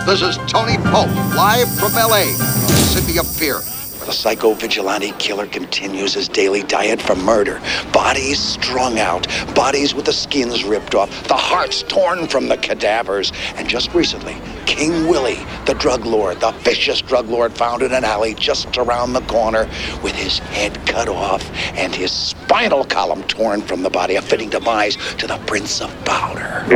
This is Tony Pope, live from L.A., City of Fear. The psycho-vigilante killer continues his daily diet for murder. Bodies strung out, bodies with the skins ripped off, the hearts torn from the cadavers. And just recently, King Willie, the drug lord, the vicious drug lord, found in an alley just around the corner with his head cut off and his spinal column torn from the body, a fitting demise to the Prince of Powder.